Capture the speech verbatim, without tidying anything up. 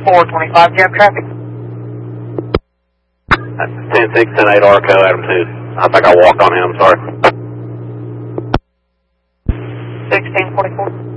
four twenty-five, do you have traffic? That's ten six, ten eight Arco, Adam two. I think I walked on him, sorry. sixteen forty-four.